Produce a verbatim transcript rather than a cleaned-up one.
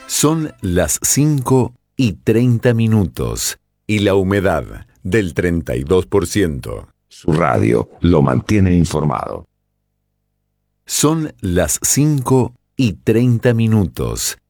Son las cinco y treinta minutos y la humedad del treinta y dos por ciento. Su radio lo mantiene informado. Son las cinco y treinta minutos